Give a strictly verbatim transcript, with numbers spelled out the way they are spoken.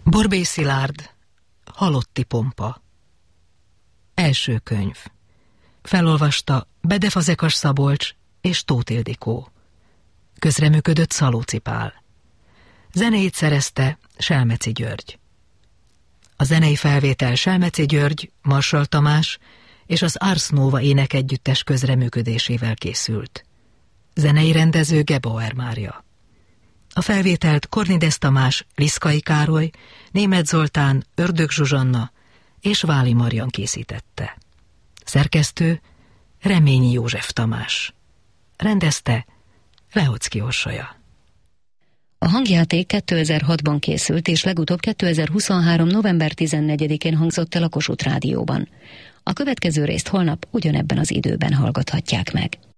Borbély Szilárd, Halotti pompa. Első könyv. Felolvasta Bede Fazekas Szabolcs és Tóth Ildikó. Közreműködött Szalóci Pál. Zenéjét szerezte Selmeci György. A zenei felvétel Selmeci György, Marsally Tamás és az Ars Nova énekegyüttes közreműködésével készült. Zenei rendező Gebauer Mária. A felvételt Kornides Tamás, Liszkai Károly, Németh Zoltán, Ördög Zsuzsanna és Váli Marian készítette. Szerkesztő Reményi József Tamás. Rendezte Lehoczky Orsolya. A hangjáték kétezer-hatban készült, és legutóbb kétezer-huszonhárom. november tizennegyedikén hangzott el a Kossuth Rádióban. A következő részt holnap ugyanebben az időben hallgathatják meg.